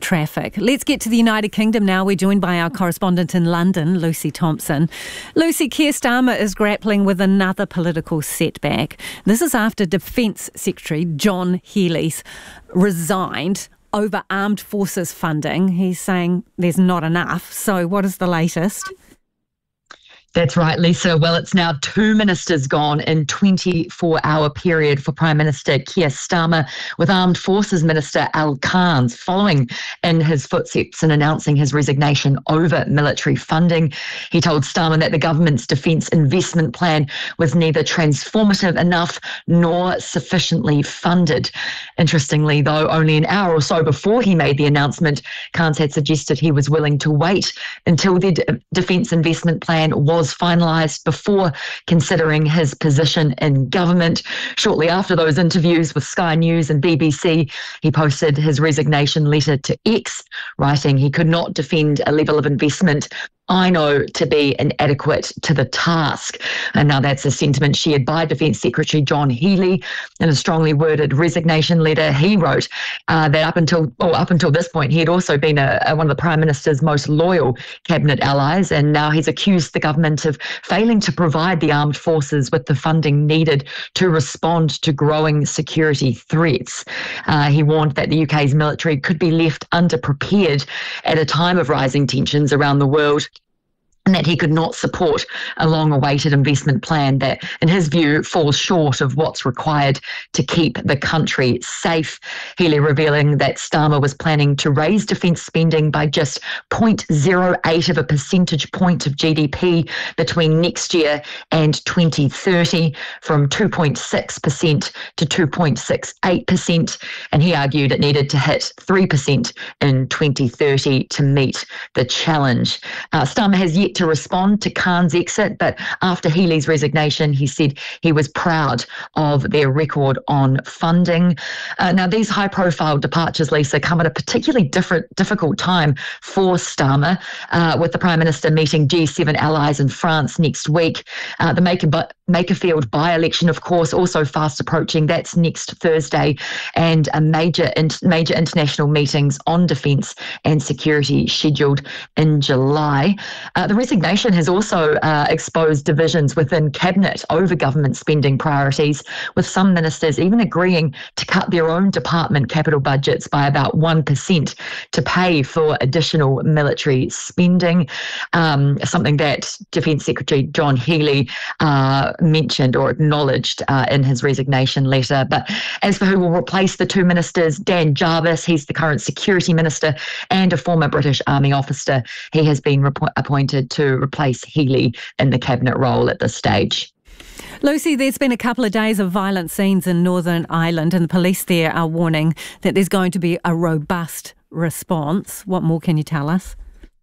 traffic. Let's get to the United Kingdom now. We're joined by our correspondent in London, Lucy Thompson. Lucy, Keir Starmer is grappling with another political setback. This is after Defence Secretary John Healey's resigned over armed forces funding. He's saying there's not enough. So what is the latest? That's right, Lisa. Well, it's now 2 ministers gone in 24-hour period for Prime Minister Keir Starmer, with Armed Forces Minister Al Cairns following in his footsteps and announcing his resignation over military funding. He told Starmer that the government's defence investment plan was neither transformative enough nor sufficiently funded. Interestingly, though, only an hour or so before he made the announcement, Cairns had suggested he was willing to wait until the defence investment plan was finalised before considering his position in government. Shortly after those interviews with Sky News and BBC, he posted his resignation letter to X, writing he could not defend a level of investment I know to be inadequate to the task. And now that's a sentiment shared by Defence Secretary John Healey in a strongly worded resignation letter. He wrote that up until this point, he had also been one of the Prime Minister's most loyal cabinet allies, and now he's accused the government of failing to provide the armed forces with the funding needed to respond to growing security threats. He warned that the UK's military could be left underprepared at a time of rising tensions around the world, and that he could not support a long-awaited investment plan that, in his view, falls short of what's required to keep the country safe. Healey revealing that Starmer was planning to raise defence spending by just 0.08 of a percentage point of GDP between next year and 2030, from 2.6% to 2.68%, and he argued it needed to hit 3% in 2030 to meet the challenge. Starmer has yet to respond to Cairns' exit, but after Healey's resignation, he said he was proud of their record on funding. Now, these high-profile departures, Lisa, come at a particularly difficult time for Starmer, with the Prime Minister meeting G7 allies in France next week. The Makerfield by-election, of course, also fast approaching. That's next Thursday, and a major international meetings on defence and security scheduled in July. The resignation has also exposed divisions within cabinet over government spending priorities, with some ministers even agreeing to cut their own department capital budgets by about 1% to pay for additional military spending, something that Defence Secretary John Healey mentioned or acknowledged in his resignation letter. But as for who will replace the 2 ministers, Dan Jarvis, he's the current security minister and a former British Army officer. He has been appointed to replace Healey in the cabinet role at this stage. Lucy, there's been a couple of days of violent scenes in Northern Ireland, and the police there are warning that there's going to be a robust response. What more can you tell us?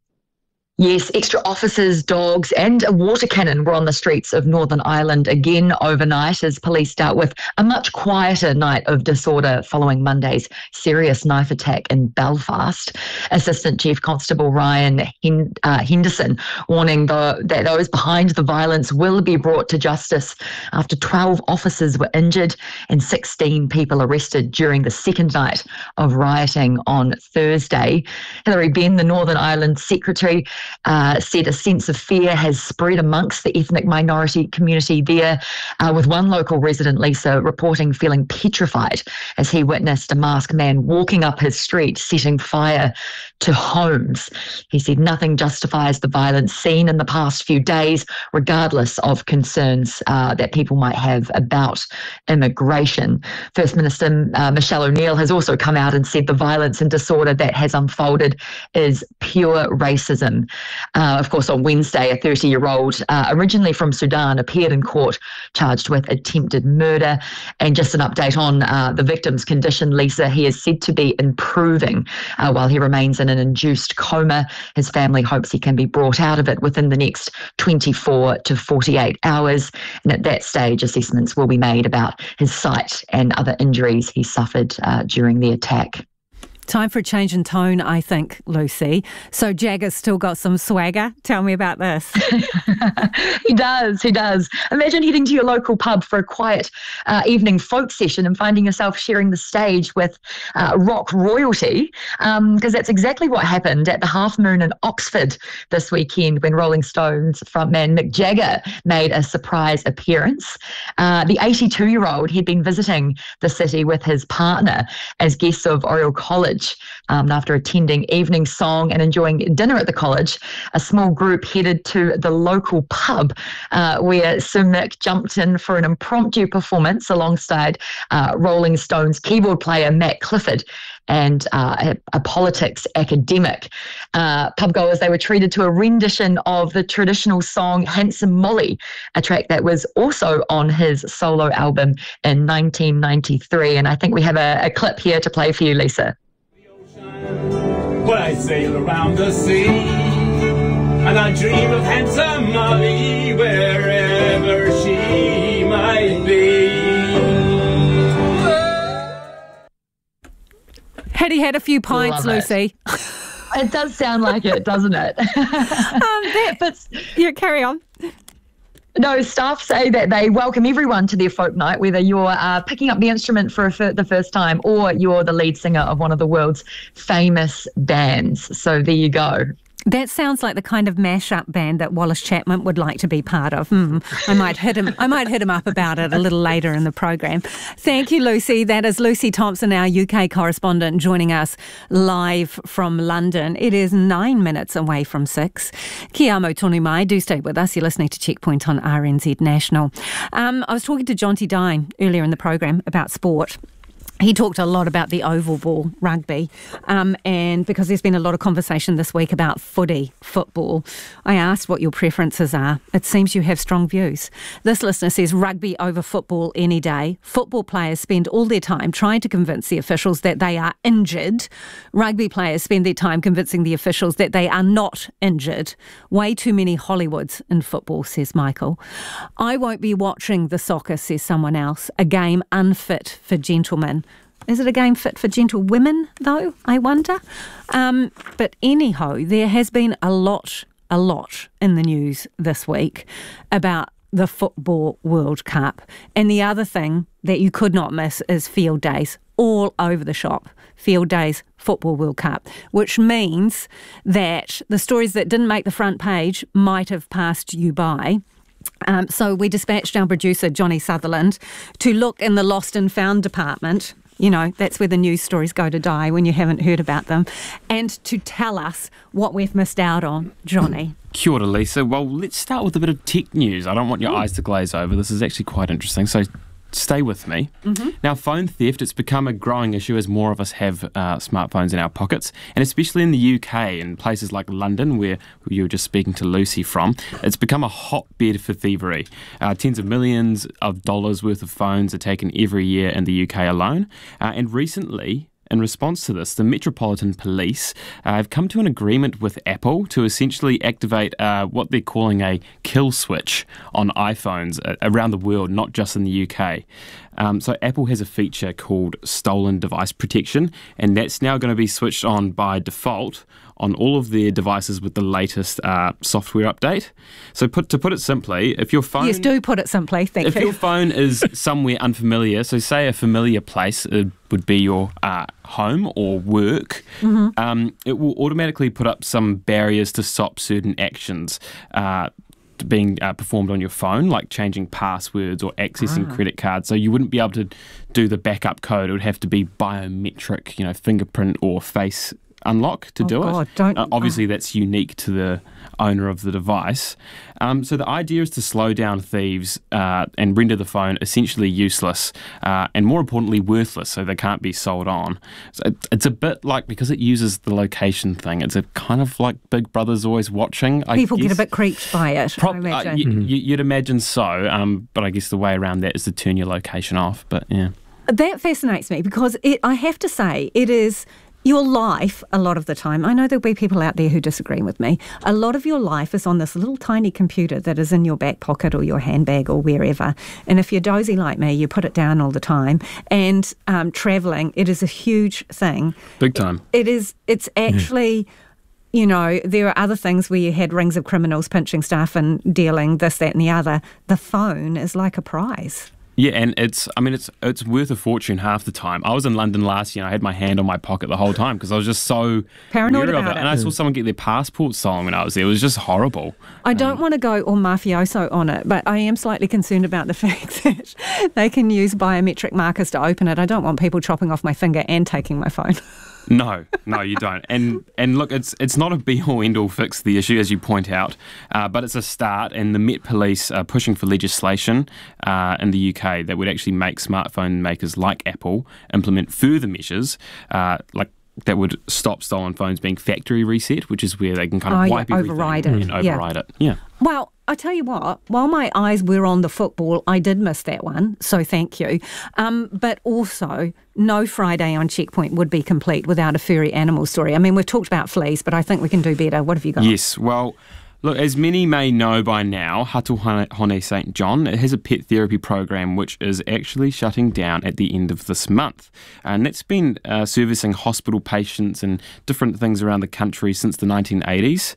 Yes, extra officers, dogs and a water cannon were on the streets of Northern Ireland again overnight as police dealt with a much quieter night of disorder following Monday's serious knife attack in Belfast. Assistant Chief Constable Ryan Henderson warning that those behind the violence will be brought to justice after 12 officers were injured and 16 people arrested during the second night of rioting on Thursday. Hilary Benn, the Northern Ireland Secretary, said a sense of fear has spread amongst the ethnic minority community there, with one local resident, Lisa, reporting feeling petrified as he witnessed a masked man walking up his street, setting fire to homes. He said nothing justifies the violence seen in the past few days, regardless of concerns that people might have about immigration. First Minister Michelle O'Neill has also come out and said the violence and disorder that has unfolded is pure racism. Of course, on Wednesday, a 30-year-old, originally from Sudan, appeared in court charged with attempted murder. And just an update on the victim's condition, Lisa, he is said to be improving while he remains in an induced coma. His family hopes he can be brought out of it within the next 24 to 48 hours. And at that stage, assessments will be made about his sight and other injuries he suffered during the attack. Time for a change in tone, I think, Lucy. So Jagger's still got some swagger. Tell me about this. He does. Imagine heading to your local pub for a quiet evening folk session and finding yourself sharing the stage with rock royalty, because that's exactly what happened at the Half Moon in Oxford this weekend when Rolling Stones frontman Mick Jagger made a surprise appearance. The 82-year-old had been visiting the city with his partner as guests of Oriel College. After attending evening song and enjoying dinner at the college, a small group headed to the local pub where Sir Mick jumped in for an impromptu performance alongside Rolling Stones keyboard player Matt Clifford and a politics academic. Pubgoers, they were treated to a rendition of the traditional song Handsome Molly, a track that was also on his solo album in 1993. And I think we have a clip here to play for you, Lisa. When I sail around the sea, and I dream of handsome Molly wherever she might be. Had he had a few pints, Lucy? It does sound like it, doesn't it? But yeah, carry on. No, staff say that they welcome everyone to their folk night, whether you're picking up the instrument for the first time or you're the lead singer of one of the world's famous bands. So there you go. That sounds like the kind of mashup band that Wallace Chapman would like to be part of. I might hit him up about it a little later in the program. Thank you, Lucy. That is Lucy Thompson, our UK correspondent, joining us live from London. It is 9 minutes away from 6. Kia amo tonu mai. Do stay with us. You're listening to Checkpoint on RNZ National. I was talking to Jonty Dine earlier in the program about sport. He talked a lot about the oval ball, rugby, and because there's been a lot of conversation this week about football, I asked what your preferences are. It seems you have strong views. This listener says rugby over football any day. Football players spend all their time trying to convince the officials that they are injured. Rugby players spend their time convincing the officials that they are not injured. Way too many Hollywoods in football, says Michael. I won't be watching the soccer, says someone else. A game unfit for gentlemen. Is it a game fit for gentle women, though, I wonder? But anyhow, there has been a lot in the news this week about the Football World Cup. And the other thing that you could not miss is field days all over the shop. Field days, Football World Cup, which means that the stories that didn't make the front page might have passed you by. So we dispatched our producer, Johnny Sutherland, to look in the lost and found department. You know, that's where the news stories go to die when you haven't heard about them. And to tell us what we've missed out on, Johnny. Kia ora, Lisa. Well, let's start with a bit of tech news. I don't want your eyes to glaze over. This is actually quite interesting. So stay with me. Now, phone theft, it's become a growing issue as more of us have smartphones in our pockets, and especially in the UK and places like London, where you were just speaking to Lucy from, it's become a hotbed for thievery. Tens of millions of dollars worth of phones are taken every year in the UK alone, and recently, in response to this, the Metropolitan Police have come to an agreement with Apple to essentially activate what they're calling a kill switch on iPhones around the world, not just in the UK. So Apple has a feature called Stolen Device Protection, and that's now going to be switched on by default on all of their devices with the latest software update. So to put it simply, if your phone... Yes, do put it simply, thank you. If your phone is somewhere unfamiliar, so say a familiar place would be your home or work, it will automatically put up some barriers to stop certain actions being performed on your phone, like changing passwords or accessing credit cards. So you wouldn't be able to do the backup code. It would have to be biometric, fingerprint or face unlock to do it. Obviously, that's unique to the owner of the device. So the idea is to slow down thieves and render the phone essentially useless and, more importantly, worthless, so they can't be sold on. So it's a bit like, because it uses the location thing, it's a kind of like Big Brother's always watching. People get a bit creeped by it, I imagine. You'd imagine so, but I guess the way around that is to turn your location off. But yeah. That fascinates me because I have to say, it is your life, a lot of the time, I know there'll be people out there who disagree with me, a lot of your life is on this little tiny computer that is in your back pocket or your handbag or wherever. And if you're dozy like me, you put it down all the time. And travelling, it is a huge thing. Big time. It's actually... You know, there are other things where you had rings of criminals pinching stuff and dealing this, that and the other. The phone is like a prize. Yeah, and it's worth a fortune half the time. I was in London last year and I had my hand on my pocket the whole time because I was just so paranoid wary about of it. And I saw someone get their passport stolen when I was there. It was just horrible. I don't want to go all mafioso on it, but I am slightly concerned about the fact that they can use biometric markers to open it. I don't want people chopping off my finger and taking my phone. No, you don't. And look, it's not a be-all, end-all fix to the issue, as you point out, but it's a start, and the Met Police are pushing for legislation in the UK that would actually make smartphone makers like Apple implement further measures, like that would stop stolen phones being factory reset, which is where they can kind of wipe everything override and override it. Yeah. Well, I tell you what, while my eyes were on the football, I did miss that one, so thank you. But also, no Friday on Checkpoint would be complete without a furry animal story. I mean, we've talked about fleas, but I think we can do better. What have you got? Yes, well, look, as many may know by now, Hatuhone St John has a pet therapy program which is actually shutting down at the end of this month. And that's been servicing hospital patients and different things around the country since the 1980s.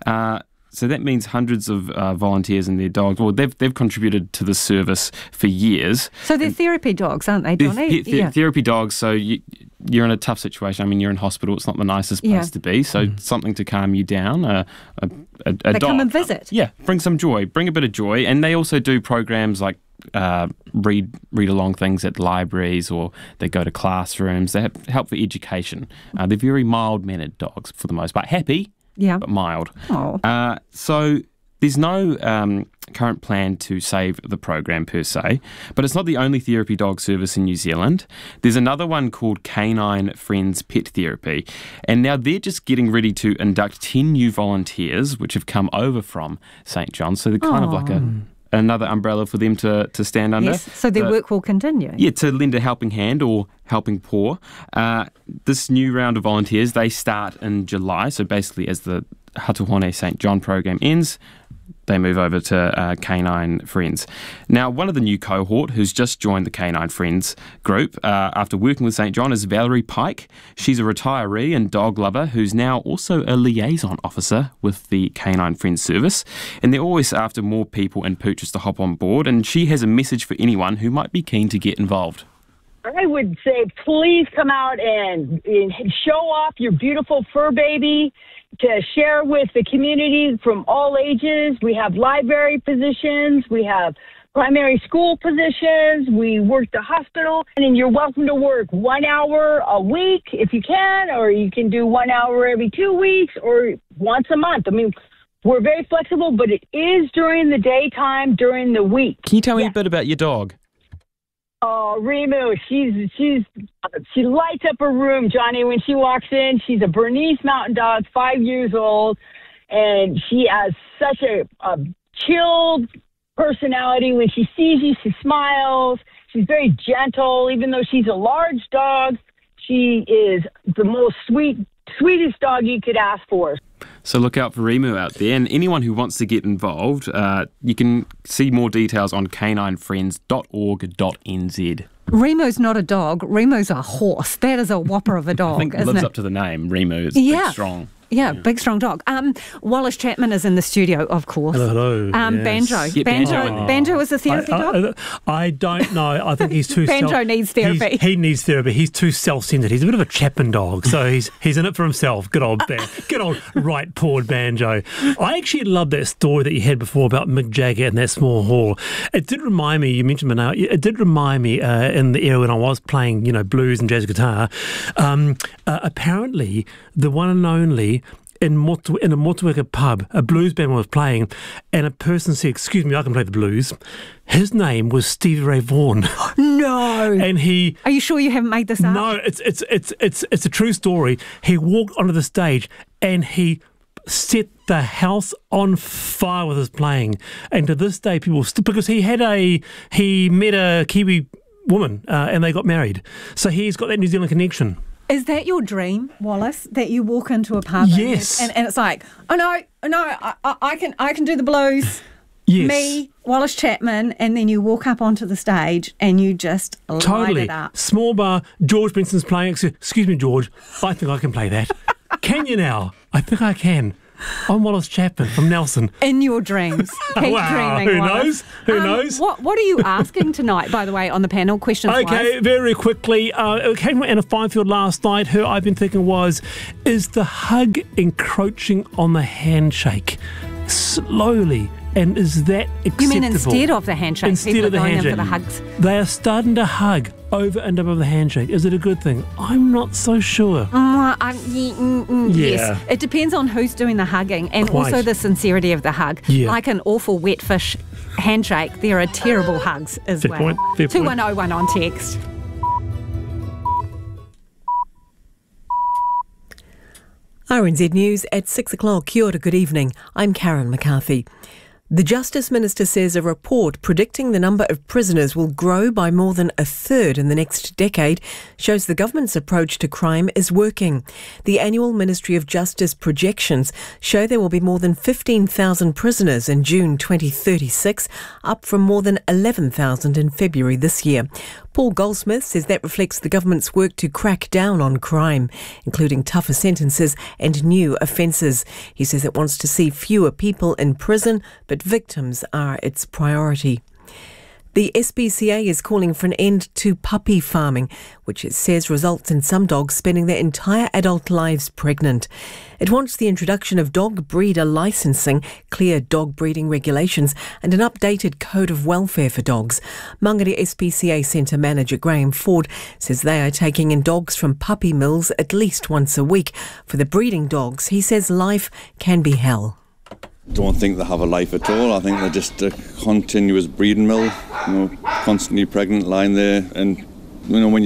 So that means hundreds of volunteers and their dogs, well, they've contributed to the service for years. So they're therapy dogs, aren't they, Johnny? Therapy dogs, so you're in a tough situation. I mean, you're in hospital. It's not the nicest place to be. So something to calm you down. A they dog. Come and visit. Yeah, bring some joy. Bring a bit of joy. And they also do programs like read along things at libraries, or they go to classrooms. They help for education. They're very mild-mannered dogs for the most part. Happy, but mild. Oh. So there's no current plan to save the program per se, but it's not the only therapy dog service in New Zealand. There's another one called Canine Friends Pet Therapy, and now they're just getting ready to induct 10 new volunteers which have come over from St John's, so they're kind of like another umbrella for them to stand under. Yes, so their work will continue. Yeah, to lend a helping hand or helping paw. This new round of volunteers, they start in July, so basically as the Hatuhone St John program ends, they move over to Canine Friends. Now, one of the new cohort who's just joined the Canine Friends group after working with St John is Valerie Pike. She's a retiree and dog lover who's now also a liaison officer with the Canine Friends service. And they're always after more people and poochers to hop on board. And she has a message for anyone who might be keen to get involved. I would say please come out and show off your beautiful fur baby, to share with the community from all ages. We have library positions. We have primary school positions. We work the hospital. And you're welcome to work 1 hour a week if you can, or you can do 1 hour every 2 weeks or once a month. I mean, we're very flexible, but it is during the daytime, during the week. Can you tell me a bit about your dog? Oh, Rimu, she lights up her room, Johnny, when she walks in. She's a Bernese Mountain Dog, 5 years old, and she has such a chilled personality. When she sees you, she smiles. She's very gentle. Even though she's a large dog, she is the most sweetest dog you could ask for. So look out for Rimu out there, and anyone who wants to get involved, you can see more details on caninefriends.org.nz. Rimu's not a dog. Rimu's a horse. That is a whopper of a dog, I think it lives up to the name, Rimu. It's big, strong. Yeah, big, strong dog. Wallace Chapman is in the studio, of course. Hello. Yes. Banjo. Yeah, Banjo is a therapy dog? I don't know. I think he's too... Banjo needs therapy. He needs therapy. He's too self-centered. He's a bit of a Chapman dog, so he's in it for himself. Good old right-pawed Banjo. I actually love that story that you had before about Mick Jagger in that small hall. It did remind me, you mentioned Manawa, it did remind me in the era when I was playing, blues and jazz guitar, apparently the one and only in a Motueka pub, a blues band was playing, and a person said, "Excuse me, I can play the blues." His name was Stevie Ray Vaughan. No. And he... Are you sure you haven't made this up? No, it's a true story. He walked onto the stage and he set the house on fire with his playing. And to this day, people still... Because he met a Kiwi woman and they got married. So he's got that New Zealand connection. Is that your dream, Wallace? That you walk into a pub Yes. and it's like, oh no, I can do the blues. Yes. Me, Wallace Chapman, and then you walk up onto the stage and you just light it up. Small bar, George Benson's playing. Excuse me, George, I think I can play that. Can you now? I think I can. I'm Wallace Chapman from Nelson. In your dreams. Keep Wow, dreaming, who Wallace. knows? Who knows? What are you asking tonight, by the way, on the panel? Questions-wise? Okay, very quickly. It came in a Fifield last night. Who I've been thinking was, is the hug encroaching on the handshake? Slowly. And is that acceptable? You mean instead of the handshake? Instead people of the are going handshake. in for the hugs. They are starting to hug over and above the handshake. Is it a good thing? I'm not so sure. Yes. It depends on who's doing the hugging and Quite. also the sincerity of the hug. Yeah. Like an awful wet fish handshake, there are terrible hugs as Fair well. point, fair point. 2101 on text. RNZ News at 6 o'clock. Kia ora, good evening. I'm Karen McCarthy. The Justice Minister says a report predicting the number of prisoners will grow by more than a third in the next decade shows the government's approach to crime is working. The annual Ministry of Justice projections show there will be more than 15,000 prisoners in June 2036, up from more than 11,000 in February this year. Paul Goldsmith says that reflects the government's work to crack down on crime, including tougher sentences and new offences. He says it wants to see fewer people in prison, but victims are its priority. The SPCA is calling for an end to puppy farming, which it says results in some dogs spending their entire adult lives pregnant. It wants the introduction of dog breeder licensing, clear dog breeding regulations and an updated code of welfare for dogs. Mangere SPCA Centre Manager Graham Ford says they are taking in dogs from puppy mills at least once a week. For the breeding dogs, he says life can be hell. Don't think they have a life at all. I think they're just a continuous breeding mill, constantly pregnant, lying there, and when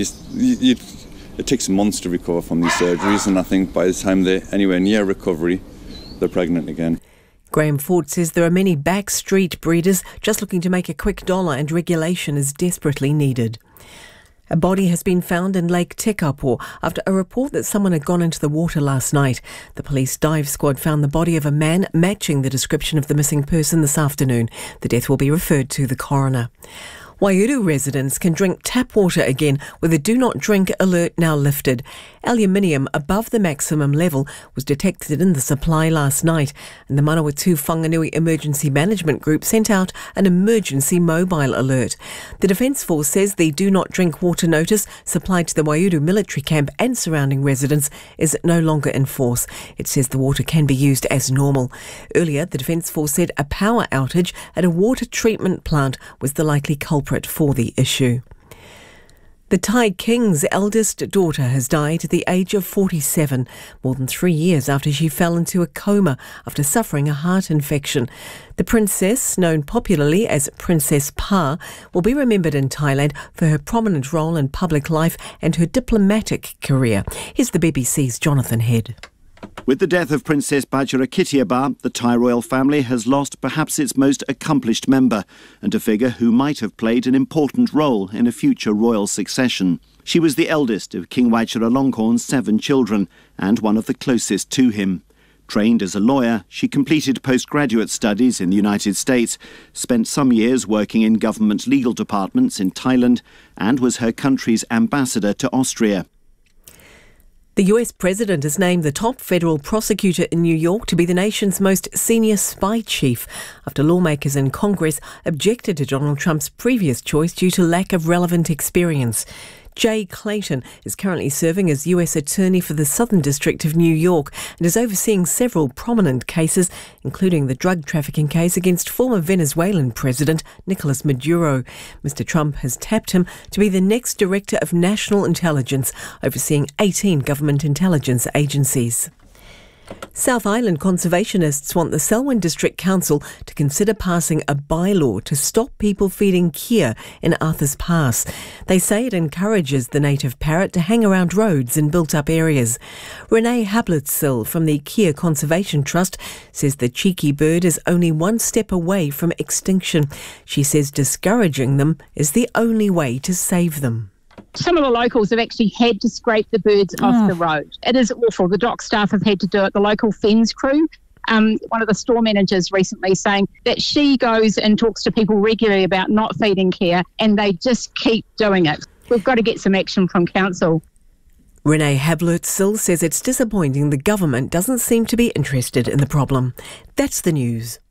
it takes months to recover from these surgeries, and I think by the time they're anywhere near recovery, they're pregnant again. Graham Ford says there are many backstreet breeders just looking to make a quick dollar, and regulation is desperately needed. A body has been found in Lake Tekapo after a report that someone had gone into the water last night. The police dive squad found the body of a man matching the description of the missing person this afternoon. The death will be referred to the coroner. Waiouru residents can drink tap water again with a do not drink alert now lifted. Aluminium above the maximum level was detected in the supply last night, and the Manawatu Whanganui Emergency Management Group sent out an emergency mobile alert. The Defence Force says the do not drink water notice supplied to the Waiouru military camp and surrounding residents is no longer in force. It says the water can be used as normal. Earlier, the Defence Force said a power outage at a water treatment plant was the likely culprit for the issue. The Thai King's eldest daughter has died at the age of 47, more than 3 years after she fell into a coma after suffering a heart infection. The princess, known popularly as Princess Pa, will be remembered in Thailand for her prominent role in public life and her diplomatic career. Here's the BBC's Jonathan Head. With the death of Princess Bajarakittiaba, the Thai royal family has lost perhaps its most accomplished member and a figure who might have played an important role in a future royal succession. She was the eldest of King Vajiralongkorn's 7 children and one of the closest to him. Trained as a lawyer, she completed postgraduate studies in the United States, spent some years working in government legal departments in Thailand, and was her country's ambassador to Austria. The US president has named the top federal prosecutor in New York to be the nation's most senior spy chief after lawmakers in Congress objected to Donald Trump's previous choice due to lack of relevant experience. Jay Clayton is currently serving as US Attorney for the Southern District of New York and is overseeing several prominent cases, including the drug trafficking case against former Venezuelan President Nicolas Maduro. Mr. Trump has tapped him to be the next Director of National Intelligence, overseeing 18 government intelligence agencies. South Island conservationists want the Selwyn District Council to consider passing a bylaw to stop people feeding kea in Arthur's Pass. They say it encourages the native parrot to hang around roads in built-up areas. Renee Hablitzil from the Kea Conservation Trust says the cheeky bird is only one step away from extinction. She says discouraging them is the only way to save them. Some of the locals have actually had to scrape the birds off the road. It is awful. The dock staff have had to do it. The local fence crew. One of the store managers recently saying that she goes and talks to people regularly about not feeding care, and they just keep doing it. We've got to get some action from council. Renee Hablertzel says it's disappointing the government doesn't seem to be interested in the problem. That's the news.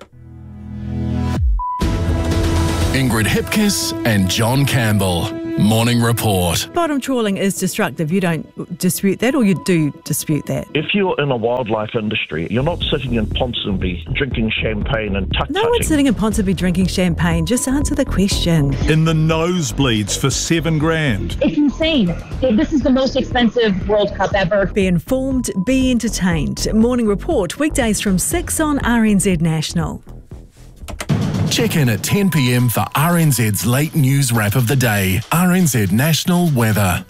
Ingrid Hipkiss and John Campbell. Morning Report. Bottom trawling is destructive. You don't dispute that, or you do dispute that? If you're in a wildlife industry, you're not sitting in Ponsonby drinking champagne and tut-tutting. No one's sitting in Ponsonby drinking champagne. Just answer the question. In the nosebleeds for $7,000. It's insane. This is the most expensive World Cup ever. Be informed, be entertained. Morning Report, weekdays from 6 on RNZ National. Check in at 10 p.m. for RNZ's late news wrap of the day. RNZ National Weather.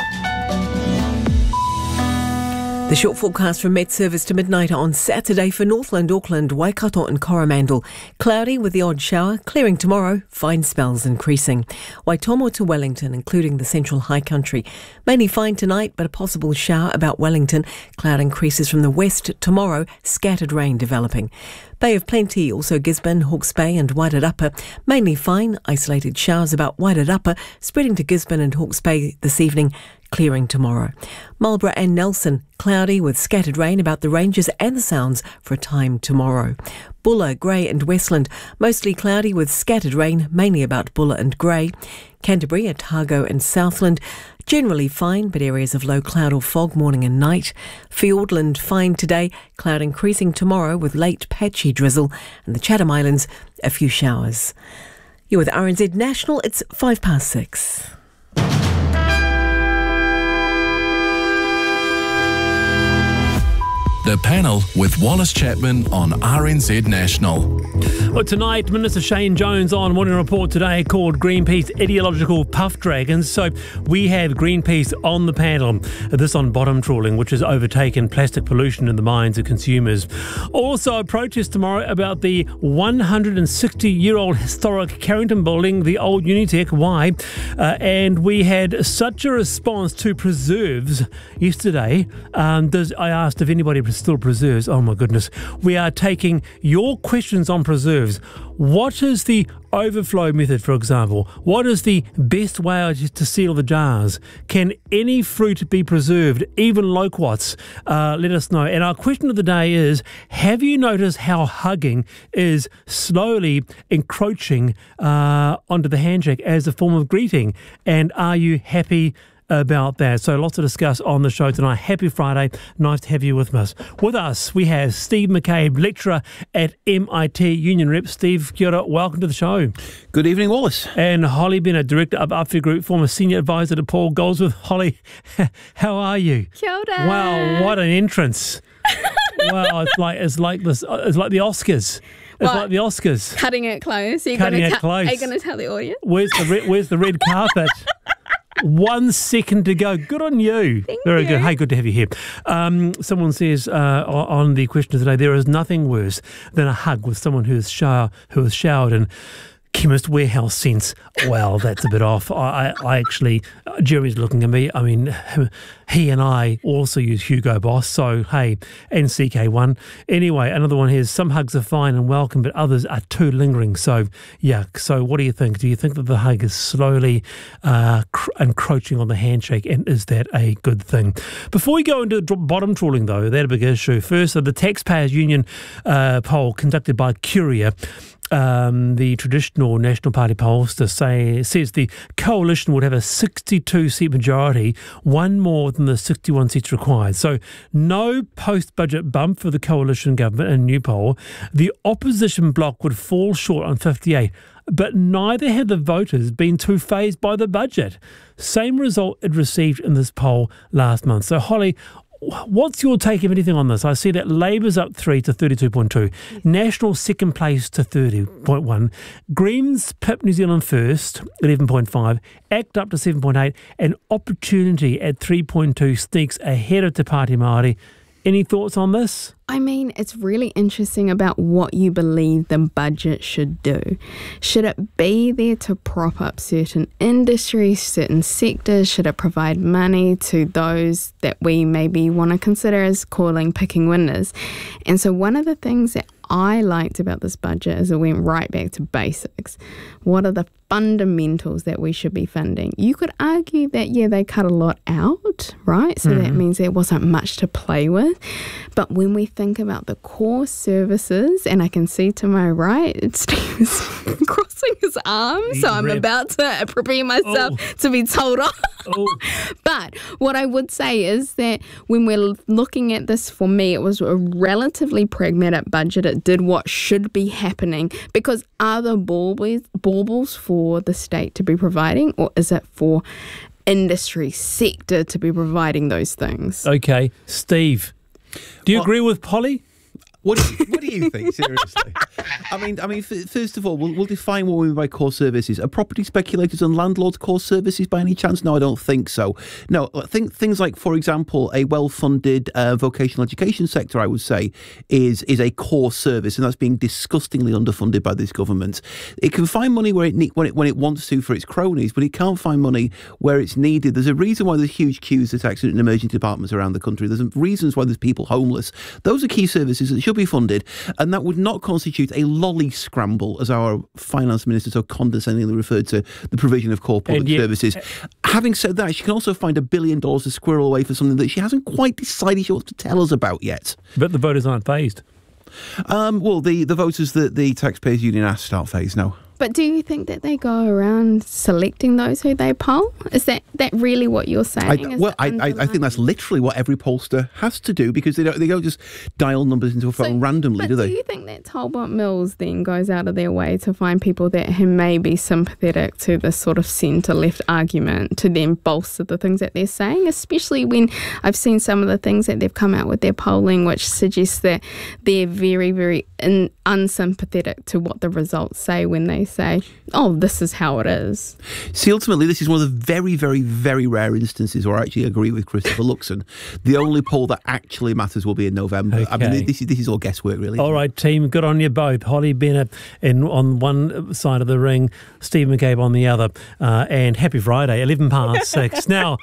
The short forecast from Met Service to midnight on Saturday for Northland, Auckland, Waikato and Coromandel. Cloudy with the odd shower, clearing tomorrow, fine spells increasing. Waitomo to Wellington, including the central high country. Mainly fine tonight, but a possible shower about Wellington. Cloud increases from the west tomorrow, scattered rain developing. Bay of Plenty, also Gisborne, Hawke's Bay and Wairarapa. Mainly fine, isolated showers about Wairarapa, spreading to Gisborne and Hawke's Bay this evening, clearing tomorrow. Marlborough and Nelson, cloudy with scattered rain about the ranges and the Sounds for a time tomorrow. Bulla, Grey and Westland, mostly cloudy with scattered rain, mainly about Bulla and Grey. Canterbury, Otago and Southland, generally fine, but areas of low cloud or fog morning and night. Fiordland, fine today, cloud increasing tomorrow with late patchy drizzle, and the Chatham Islands, a few showers. You're with RNZ National, it's 6:05. The Panel with Wallace Chapman on RNZ National. Well, tonight, Minister Shane Jones on Morning Report today called Greenpeace ideological puff dragons. So we have Greenpeace on the panel. This on bottom trawling, which has overtaken plastic pollution in the minds of consumers. Also, a protest tomorrow about the 160-year-old historic Carrington building, the old Unitec. Why? And we had such a response to preserves yesterday. I asked if anybody still preserves. Oh my goodness. We are taking your questions on preserves. What is the overflow method, for example? What is the best way to seal the jars? Can any fruit be preserved, even loquats? Let us know. And our question of the day is, have you noticed how hugging is slowly encroaching onto the handshake as a form of greeting? And are you happy about that? So lots to discuss on the show tonight. Happy Friday. Nice to have you with us. With us, we have Steve McCabe, lecturer at MIT Union Rep. Steve, kia ora, welcome to the show. Good evening, Wallace. And Holly Bennett, director of Upfit Group, former senior advisor to Paul Goldsworth. Holly, how are you? Kia ora. Wow, what an entrance. Wow, it's like the Oscars. It's like the Oscars. Cutting it close. Are you Cutting going it close. Are you going to tell the audience? Where's the red carpet? 1 second to go. Good on you. Very good. Hey, good to have you here. Someone says on the question of the day, there is nothing worse than a hug with someone who has showered in Chemist Warehouse scents. Well, that's a bit off. I actually, Jeremy's looking at me. I mean, he and I also use Hugo Boss, so hey, and CK1. Anyway, another one here is some hugs are fine and welcome, but others are too lingering. So, yeah, so what do you think? Do you think that the hug is slowly encroaching on the handshake, and is that a good thing? Before we go into bottom trawling, though, that's a big issue. First, the Taxpayers Union poll conducted by Curia. The traditional National Party pollster says the coalition would have a 62-seat majority, one more than the 61 seats required. So no post-budget bump for the coalition government in a new poll. The opposition bloc would fall short on 58, but neither have the voters been too fazed by the budget. Same result it received in this poll last month. So Holly, what's your take, if anything, on this? I see that Labour's up 3 to 32.2, National second place to 30.1, Greens pip New Zealand first, 11.5, ACT up to 7.8, and Opportunity at 3.2 sneaks ahead of Te Pāti Māori. Any thoughts on this? I mean, it's really interesting about what you believe the budget should do. Should it be there to prop up certain industries, certain sectors? Should it provide money to those that we maybe want to consider as picking winners? And so one of the things that I liked about this budget is it went right back to basics. What are the fundamentals that we should be funding? You could argue that, they cut a lot out, right? So that means there wasn't much to play with. But when we think about the core services, and I can see to my right, Steve is crossing his arms, so I'm about to prepare myself to be told off. But what I would say is that when we're looking at this, for me, it was a relatively pragmatic budget. It did what should be happening, because are the baubles for the state to be providing, or is it for industry sector to be providing those things? Okay, Steve, do you agree with Polly? What do you think, seriously? I mean, first of all, we'll define what we mean by core services. Are property speculators and landlords core services by any chance? No, I don't think so. No, I think things like, for example, a well-funded vocational education sector, I would say, is a core service, and that's being disgustingly underfunded by this government. It can find money when it wants to for its cronies, but it can't find money where it's needed. There's a reason why there's huge queues at accident and emergency departments around the country. There's reasons why there's people homeless. Those are key services that should be funded, and that would not constitute a lolly scramble, as our finance minister so condescendingly referred to the provision of core public services. Having said that, she can also find $1 billion to squirrel away for something that she hasn't quite decided she wants to tell us about yet. But the voters aren't phased. Well, the voters that the Taxpayers Union asked aren't phased, no. But do you think that they go around selecting those who they poll? Is that really what you're saying? I think that's literally what every pollster has to do, because they don't just dial numbers into a phone randomly, do they? Do you think that Talbot Mills then goes out of their way to find people that may be sympathetic to this sort of centre-left argument to then bolster the things that they're saying, especially when I've seen some of the things that they've come out with their polling, which suggests that they're very, very unsympathetic to what the results say when they say, this is how it is. See, ultimately, this is one of the very, very, very rare instances where I actually agree with Christopher Luxon. The only poll that actually matters will be in November. Okay. I mean, this is all guesswork, really. All right, team, good on you both. Holly Bennett on one side of the ring, Steve McCabe on the other. And happy Friday, 6:11. Now,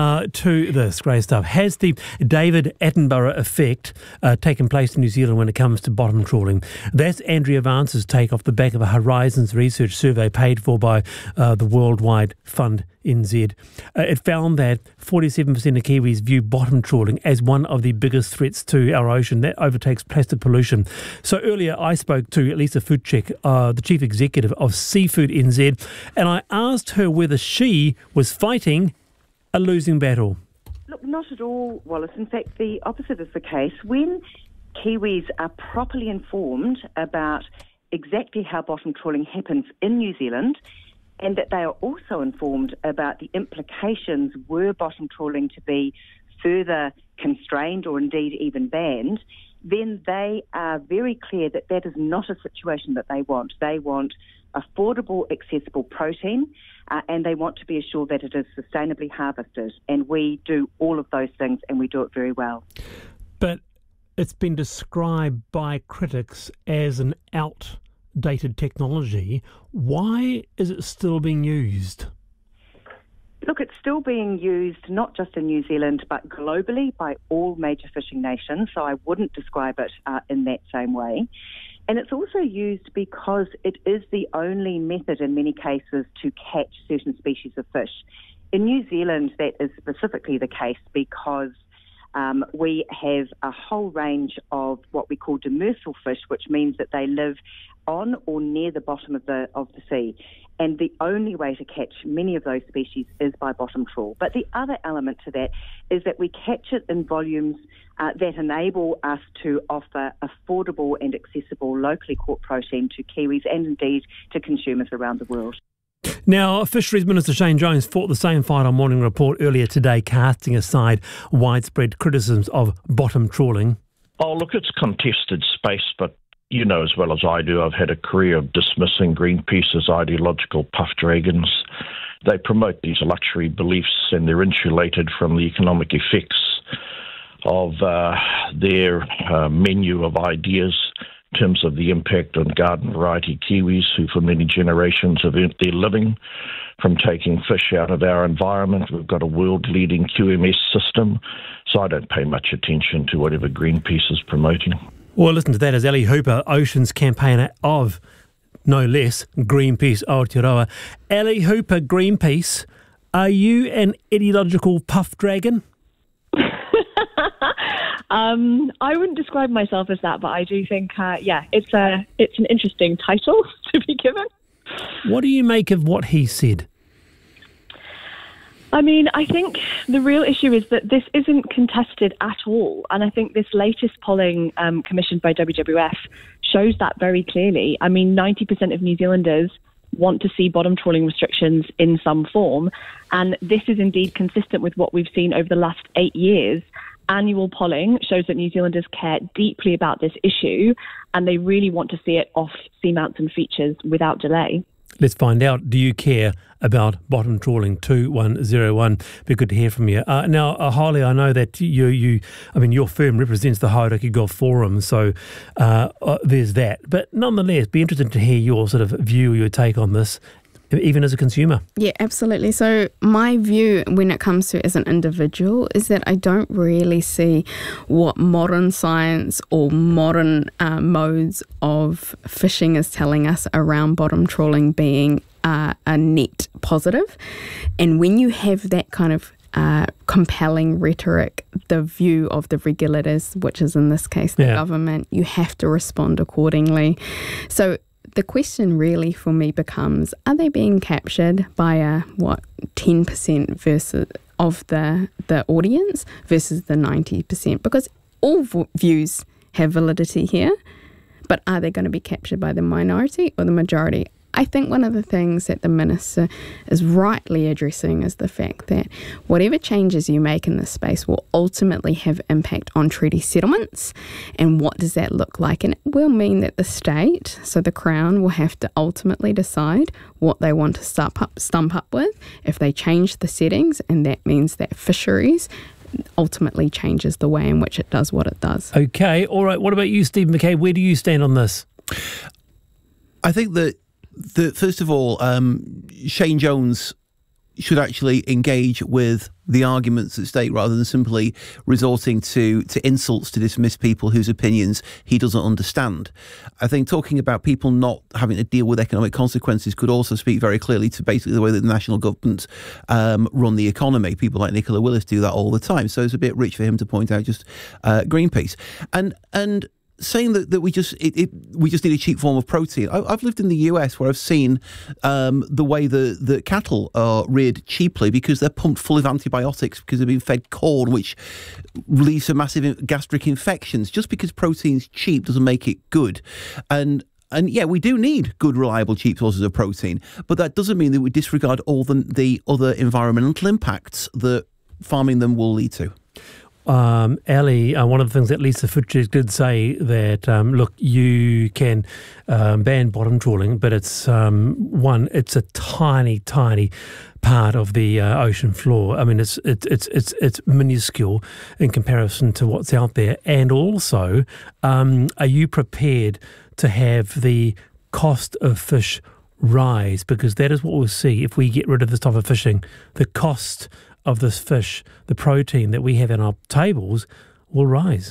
to this great stuff. Has the David Attenborough effect taken place in New Zealand when it comes to bottom trawling? That's Andrea Vance's take off the back of a Horizons research survey paid for by the Worldwide Fund NZ. It found that 47% of Kiwis view bottom trawling as one of the biggest threats to our ocean. That overtakes plastic pollution. So earlier I spoke to Lisa Futchik, the Chief Executive of Seafood NZ, and I asked her whether she was fighting a losing battle. Look, not at all, Wallace. In fact, the opposite is the case. When Kiwis are properly informed about exactly how bottom trawling happens in New Zealand, and that they are also informed about the implications were bottom trawling to be further constrained or indeed even banned, then they are very clear that that is not a situation that they want. They want affordable, accessible protein, and they want to be assured that it is sustainably harvested. And we do all of those things, and we do it very well. But it's been described by critics as an outdated technology. Why is it still being used? Look, it's still being used not just in New Zealand but globally by all major fishing nations, so I wouldn't describe it in that same way. And it's also used because it is the only method in many cases to catch certain species of fish. In New Zealand, that is specifically the case because we have a whole range of what we call demersal fish, which means that they live on or near the bottom of the sea. And the only way to catch many of those species is by bottom trawl. But the other element to that is that we catch it in volumes that enable us to offer affordable and accessible locally caught protein to Kiwis and indeed to consumers around the world. Now, Fisheries Minister Shane Jones fought the same fight on Morning Report earlier today, casting aside widespread criticisms of bottom trawling. Oh, look, it's contested space, but you know as well as I do, I've had a career of dismissing Greenpeace as ideological puff dragons. They promote these luxury beliefs and they're insulated from the economic effects their menu of ideas in terms of the impact on garden variety kiwis, who for many generations have earned their living from taking fish out of our environment. We've got a world-leading QMS system, so I don't pay much attention to whatever Greenpeace is promoting. Well, listen to that as Ellie Hooper, Oceans campaigner of no less Greenpeace Aotearoa. Ellie Hooper, Greenpeace, are you an ideological puff dragon? I wouldn't describe myself as that, but I do think, it's an interesting title to be given. What do you make of what he said? I mean, I think the real issue is that this isn't contested at all. And I think this latest polling commissioned by WWF shows that very clearly. I mean, 90% of New Zealanders want to see bottom trawling restrictions in some form. And this is indeed consistent with what we've seen over the last 8 years. Annual polling shows that New Zealanders care deeply about this issue and they really want to see it off seamounts and features without delay. Let's find out. Do you care about bottom trawling? 2101. Be good to hear from you. Now, Harley, I know that your firm represents the Hauraki Golf Forum, so there's that. But nonetheless, be interested to hear your sort of view, your take on this, even as a consumer. Yeah, absolutely. So my view when it comes to as an individual is that I don't really see what modern science or modern modes of fishing is telling us around bottom trawling being a net positive. And when you have that kind of compelling rhetoric, the view of the regulators, which is in this case the government, you have to respond accordingly. So the question really for me becomes, are they being captured by 10% versus of the audience versus the 90%? Because all views have validity here, but are they going to be captured by the minority or the majority? I think one of the things that the Minister is rightly addressing is the fact that whatever changes you make in this space will ultimately have impact on treaty settlements. And what does that look like? And it will mean that the state, so the Crown, will have to ultimately decide what they want to stump up with if they change the settings, and that means that fisheries ultimately changes the way in which it does what it does. Okay, all right. What about you, Steve McKay? Where do you stand on this? I think that first of all, Shane Jones should actually engage with the arguments at stake rather than simply resorting to insults to dismiss people whose opinions he doesn't understand. I think talking about people not having to deal with economic consequences could also speak very clearly to basically the way that the national government run the economy. People like Nicola Willis do that all the time. So it's a bit rich for him to point out just Greenpeace. And saying that we just need a cheap form of protein. I've lived in the US where I've seen the way the cattle are reared cheaply because they're pumped full of antibiotics because they've been fed corn, which leads to massive gastric infections. Just because protein's cheap doesn't make it good. And yeah, we do need good, reliable, cheap sources of protein, but that doesn't mean that we disregard all the other environmental impacts that farming them will lead to. Ellie, one of the things that Lisa Futchik did say that, look, you can ban bottom trawling, but it's it's a tiny, tiny part of the ocean floor. I mean, it's minuscule in comparison to what's out there. And also, are you prepared to have the cost of fish rise? Because that is what we'll see if we get rid of this type of fishing. The cost of this fish, the protein that we have in our tables, will rise.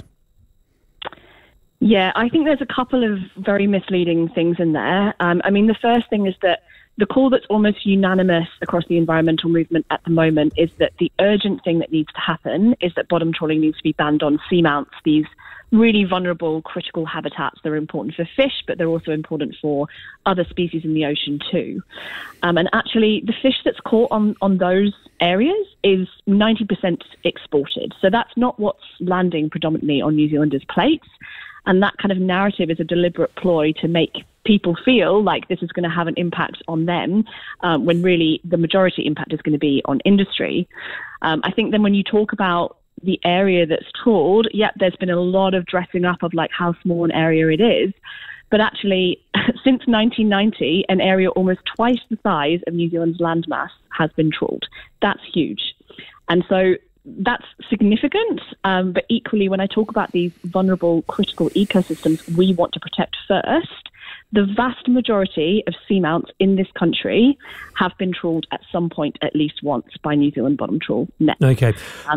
Yeah, I think there's a couple of very misleading things in there. I mean, the first thing is that the call that's almost unanimous across the environmental movement at the moment is that the urgent thing that needs to happen is that bottom trawling needs to be banned on seamounts, these really vulnerable, critical habitats that are important for fish, but they're also important for other species in the ocean too. And actually, the fish that's caught on those areas is 90% exported. So that's not what's landing predominantly on New Zealanders' plates. And that kind of narrative is a deliberate ploy to make people feel like this is going to have an impact on them, when really the majority impact is going to be on industry. I think then when you talk about the area that's trawled, there's been a lot of dressing up of like how small an area it is. But actually, since 1990, an area almost twice the size of New Zealand's landmass has been trawled. That's huge. And so that's significant, but equally, when I talk about these vulnerable, critical ecosystems we want to protect first, the vast majority of seamounts in this country have been trawled at some point, at least once, by New Zealand bottom trawl nets. Okay,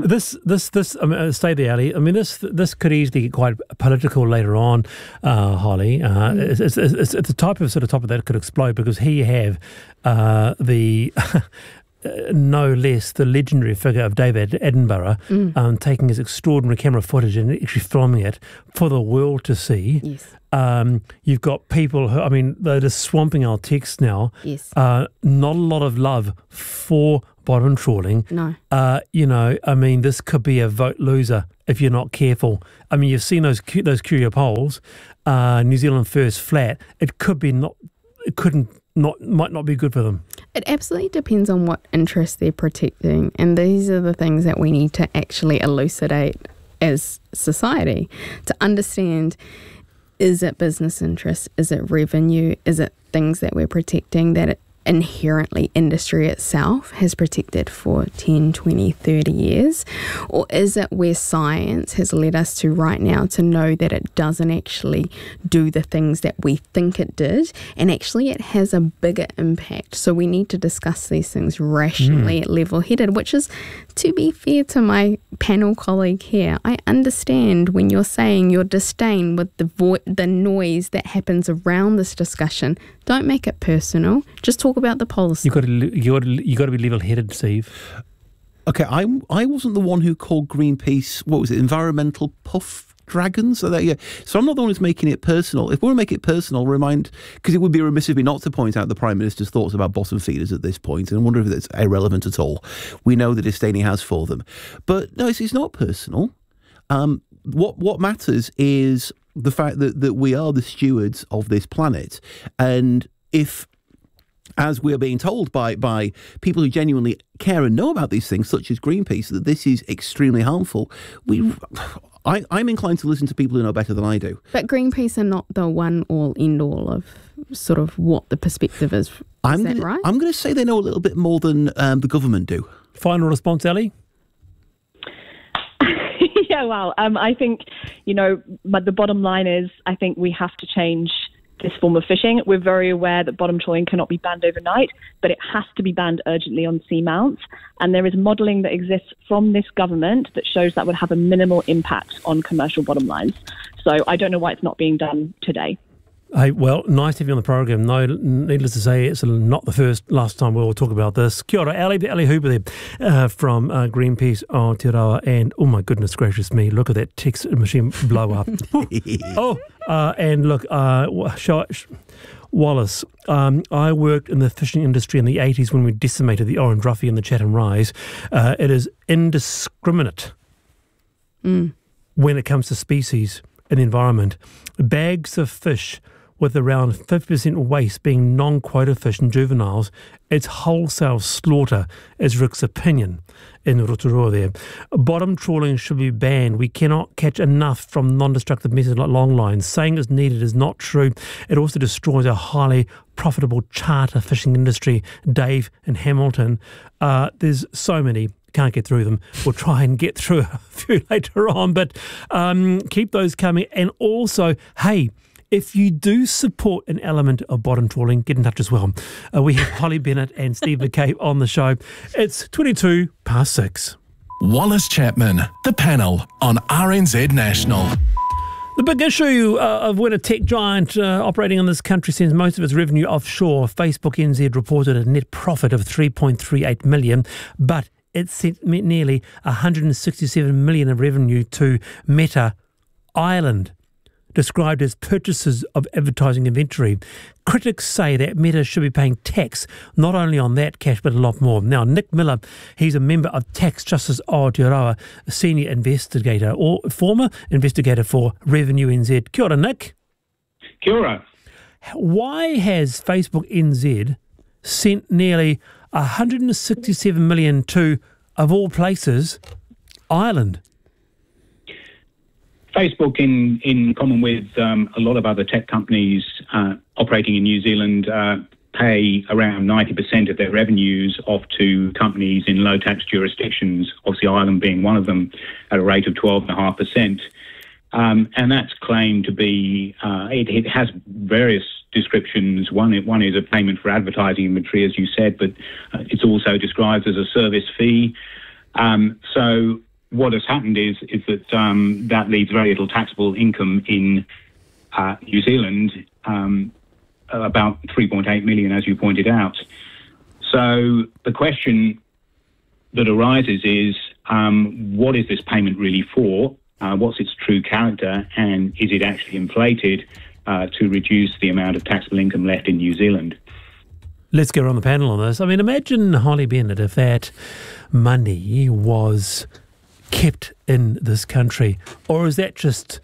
stay there, Ali. I mean, this could easily get quite political later on, Holly. It's the type of topic that could explode, because here you have the. No less the legendary figure of David Attenborough taking his extraordinary camera footage and actually filming it for the world to see. Yes. You've got people who, I mean, they're just swamping our texts now. Yes. Not a lot of love for bottom trawling. No. I mean, this could be a vote loser if you're not careful. I mean, you've seen those Curio polls, New Zealand first flat. It could be not. It couldn't. Might not be good for them. It absolutely depends on what interests they're protecting, and these are the things that we need to actually elucidate as society to understand. Is it business interests? Is it revenue? Is it things that we're protecting that inherently industry itself has protected for 10, 20, 30 years? Or is it where science has led us to right now to know that it doesn't actually do the things that we think it did, and actually it has a bigger impact? So we need to discuss these things rationally, level-headed, which is, to be fair to my panel colleague here, I understand when you're saying your disdain with the noise that happens around this discussion. Don't make it personal. Just talk about the policy. You got to be level-headed, Steve. Okay, I wasn't the one who called Greenpeace, what was it, environmental puff dragons? So I'm not the one who's making it personal. If we want to make it personal, because it would be remiss of me not to point out the Prime Minister's thoughts about bottom feeders at this point, and I wonder if it's irrelevant at all. We know the disdain he has for them. But no, it's not personal. What matters is the fact that we are the stewards of this planet. And if, as we're being told by people who genuinely care and know about these things, such as Greenpeace, that this is extremely harmful, I'm inclined to listen to people who know better than I do. But Greenpeace are not the one all end all of sort of what the perspective is. Is that right? I'm going to say they know a little bit more than the government do. Final response, Ali? Yeah, well, I think, but the bottom line is, I think we have to change this form of fishing. We're very aware that bottom trawling cannot be banned overnight, but it has to be banned urgently on seamounts. And there is modelling that exists from this government that shows that would have a minimal impact on commercial bottom lines. So I don't know why it's not being done today. Hey, well, nice to have you on the program. No, needless to say, it's not the last time we'll talk about this. Kia ora, Ali Hooper there from Greenpeace Aotearoa, and oh my goodness gracious me, look at that text machine blow up. And look, Wallace, I worked in the fishing industry in the 80s when we decimated the orange roughy and the Chatham Rise. It is indiscriminate when it comes to species and the environment. Bags of fish with around 50% waste being non-quota fish and juveniles, it's wholesale slaughter, is Rick's opinion in Rotorua there. Bottom trawling should be banned. We cannot catch enough from non-destructive methods like long lines. Saying it's needed is not true. It also destroys our highly profitable charter fishing industry. Dave and Hamilton, there's so many. Can't get through them. We'll try and get through a few later on, but keep those coming. And also, hey, if you do support an element of bottom trawling, get in touch as well. We have Holly Bennett and Steve McCabe on the show. It's 22 past 6. Wallace Chapman, the panel on RNZ National. The big issue of when a tech giant operating in this country sends most of its revenue offshore. Facebook NZ reported a net profit of $3.38 million, but it sent nearly $167 million of revenue to Meta Ireland, described as purchases of advertising inventory. Critics say that Meta should be paying tax not only on that cash but a lot more. Now, Nick Miller, he's a member of Tax Justice Aotearoa, a senior investigator or former investigator for Revenue NZ. Kia ora, Nick. Kia ora. Why has Facebook NZ sent nearly $167 million to, of all places, Ireland? Facebook, in common with a lot of other tech companies operating in New Zealand, pay around 90% of their revenues off to companies in low tax jurisdictions, obviously Ireland being one of them, at a rate of 12.5%. And that's claimed to be, it has various descriptions. One is a payment for advertising inventory, as you said, but it's also described as a service fee. So what has happened is that that leaves very little taxable income in New Zealand, about 3.8 million, as you pointed out. So the question that arises is, what is this payment really for? What's its true character, and is it actually inflated to reduce the amount of taxable income left in New Zealand? Let's get on the panel on this. I mean, imagine, Holly Bennett, if that money was kept in this country, or is that just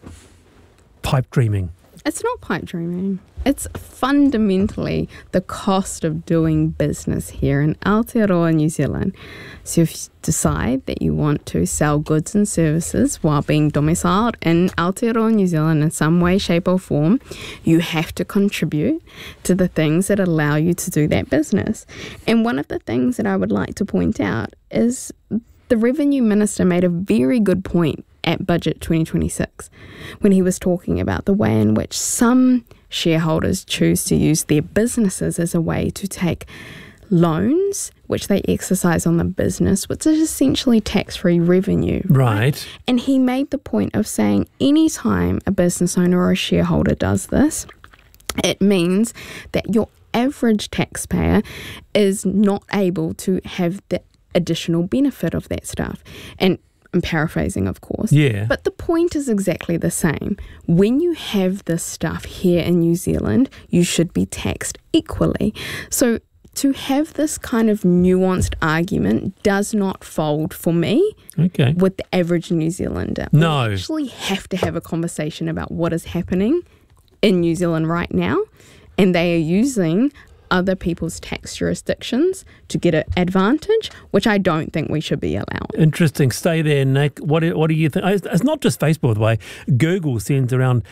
pipe dreaming? It's not pipe dreaming. It's fundamentally the cost of doing business here in Aotearoa, New Zealand. So if you decide that you want to sell goods and services while being domiciled in Aotearoa, New Zealand in some way, shape or form, you have to contribute to the things that allow you to do that business. And one of the things that I would like to point out is the Revenue Minister made a very good point at Budget 2026 when he was talking about the way in which some shareholders choose to use their businesses as a way to take loans, which they exercise on the business, which is essentially tax-free revenue. Right. And he made the point of saying anytime a business owner or a shareholder does this, it means that your average taxpayer is not able to have the additional benefit of that stuff. And I'm paraphrasing, of course. Yeah. But the point is exactly the same. When you have this stuff here in New Zealand, you should be taxed equally. So to have this kind of nuanced argument does not fold for me with the average New Zealander. No. We actually have to have a conversation about what is happening in New Zealand right now, and they are using other people's tax jurisdictions to get an advantage, which I don't think we should be allowed. Interesting. Stay there, Nick. What do you think? It's not just Facebook, by the way. Google sends around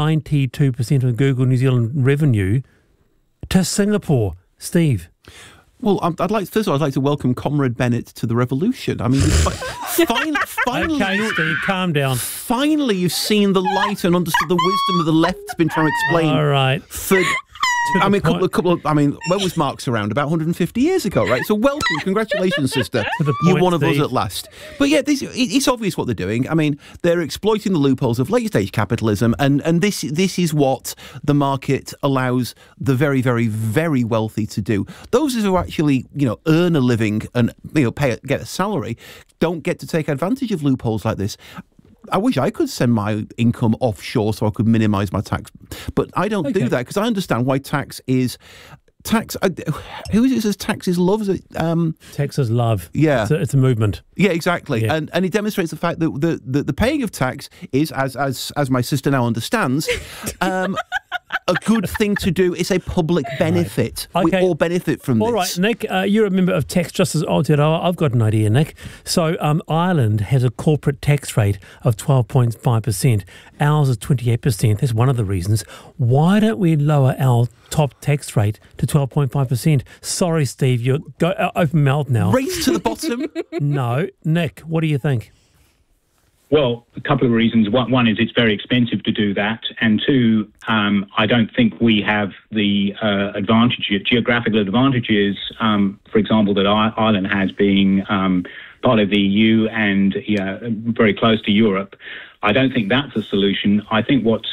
92% of Google New Zealand revenue to Singapore. Steve? Well, I'd like to welcome Comrade Bennett to the revolution. I mean, finally, okay, Steve, calm down. Finally, you've seen the light and understood the wisdom that the left's been trying to explain. All right. I mean, when was Marx around? About 150 years ago, right? So welcome, congratulations, sister. You're one of us at last. But yeah, it's obvious what they're doing. I mean, they're exploiting the loopholes of late-stage capitalism, and this is what the market allows the very, very, very wealthy to do. Those who actually, earn a living and get a salary don't get to take advantage of loopholes like this. I wish I could send my income offshore so I could minimise my tax, but I don't do that because I understand why tax is tax. Who is it says tax is love? Is it, tax is love. Yeah, it's a movement. Yeah, exactly. Yeah. And it demonstrates the fact that the paying of tax is, as my sister now understands, a good thing to do. It's a public benefit. Right. Okay. We all benefit from this. All right, Nick, you're a member of Tax Justice Aotearoa. I've got an idea, Nick. So Ireland has a corporate tax rate of 12.5%. Ours is 28%. That's one of the reasons. Why don't we lower our top tax rate to 12.5%? Sorry, Steve, you're open mouth now. Race to the bottom? No. Nick, what do you think? Well, a couple of reasons. One is it's very expensive to do that, and two, I don't think we have the geographical advantages, for example, that Ireland has, being part of the EU and very close to Europe. I don't think that's a solution. I think what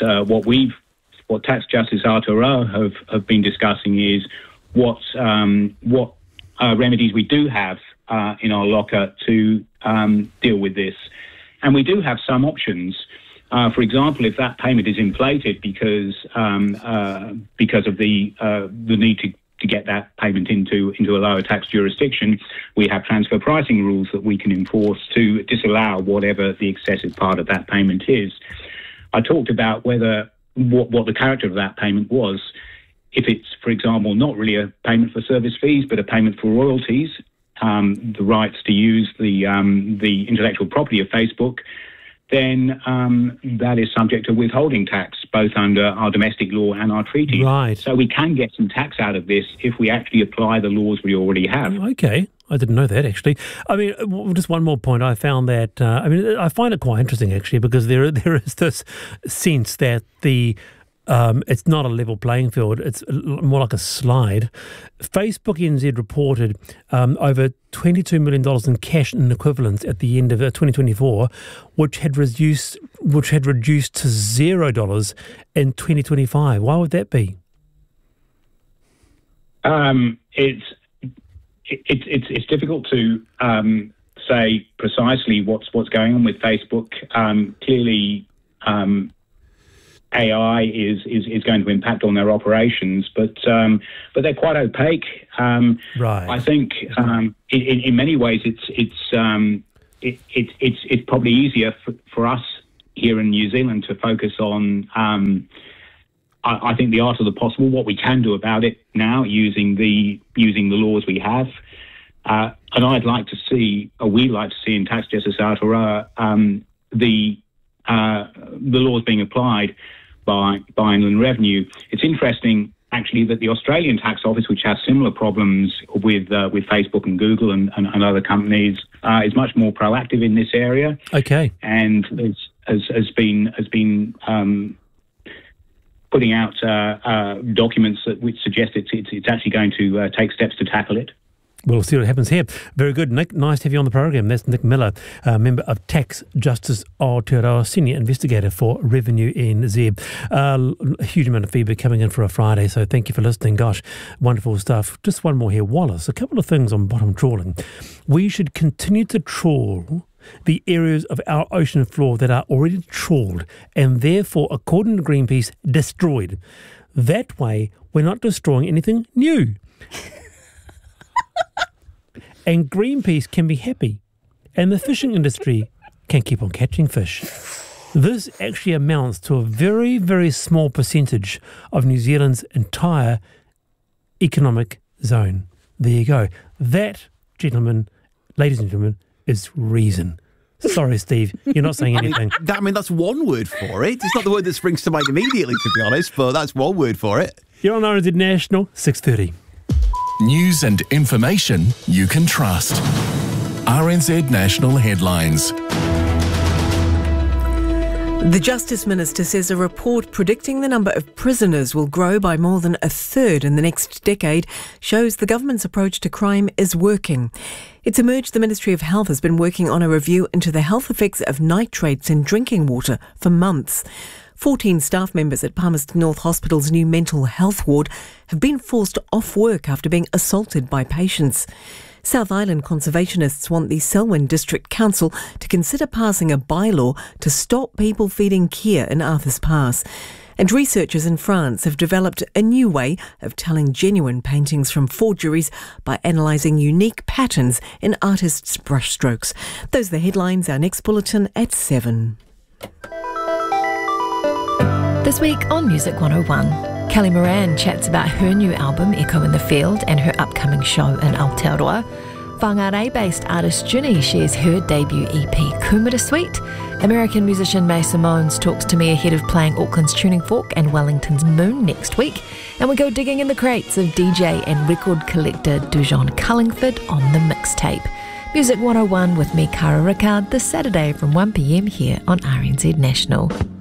Tax Justice Aotearoa have been discussing is what remedies we do have in our locker to deal with this. And we do have some options. For example, if that payment is inflated because of the need to get that payment into a lower tax jurisdiction, we have transfer pricing rules that we can enforce to disallow whatever the excessive part of that payment is. I talked about what the character of that payment was. If it's, for example, not really a payment for service fees, but a payment for royalties, the rights to use the intellectual property of Facebook, then that is subject to withholding tax, both under our domestic law and our treaties. Right. So we can get some tax out of this if we actually apply the laws we already have. Okay. I didn't know that, actually. I mean, just one more point. I found that, I find it quite interesting, actually, because there is this sense that it's not a level playing field. It's more like a slide. Facebook NZ reported over $22 million in cash and equivalents at the end of 2024, which had reduced to $0 in 2025. Why would that be? It's difficult to say precisely what's going on with Facebook. Clearly, AI is going to impact on their operations, but they're quite opaque. Right. I think in many ways it's probably easier for us here in New Zealand to focus on. I think the art of the possible, what we can do about it now, using the laws we have, and we'd like to see in Tax Justice Aotearoa the laws being applied by Inland Revenue. It's interesting, actually, that the Australian Tax Office, which has similar problems with Facebook and Google and other companies, is much more proactive in this area. Okay, and has been putting out documents which suggest it's actually going to take steps to tackle it. We'll see what happens here. Very good, Nick. Nice to have you on the program. That's Nick Miller, member of Tax Justice Aotearoa, Senior Investigator for Revenue NZ. A huge amount of feedback coming in for a Friday, so thank you for listening. Gosh, wonderful stuff. Just one more here. Wallace, a couple of things on bottom trawling. We should continue to trawl the areas of our ocean floor that are already trawled and therefore, according to Greenpeace, destroyed. That way, we're not destroying anything new. And Greenpeace can be happy, and the fishing industry can keep on catching fish. This actually amounts to a very, very small percentage of New Zealand's entire economic zone. There you go. That, ladies and gentlemen, is reason. Sorry, Steve, you're not saying anything. That's one word for it. It's not the word that springs to mind immediately, to be honest, but that's one word for it. You're on RNZ National, 6:30. News and information you can trust. RNZ National Headlines. The Justice Minister says a report predicting the number of prisoners will grow by more than a third in the next decade shows the government's approach to crime is working. It's emerged the Ministry of Health has been working on a review into the health effects of nitrates in drinking water for months. 14 staff members at Palmerston North Hospital's new mental health ward have been forced off work after being assaulted by patients. South Island conservationists want the Selwyn District Council to consider passing a bylaw to stop people feeding Kia in Arthur's Pass. And researchers in France have developed a new way of telling genuine paintings from forgeries by analysing unique patterns in artists' brushstrokes. Those are the headlines. Our next bulletin at 7. This week on Music 101, Kelly Moran chats about her new album, Echo in the Field, and her upcoming show in Aotearoa. Whangarei-based artist Ginny shares her debut EP, Kumara Suite. American musician Mae Simones talks to me ahead of playing Auckland's Tuning Fork and Wellington's Moon next week. And we go digging in the crates of DJ and record collector Dujon Cullingford on the mixtape. Music 101 with me, Cara Rickard, this Saturday from 1pm here on RNZ National.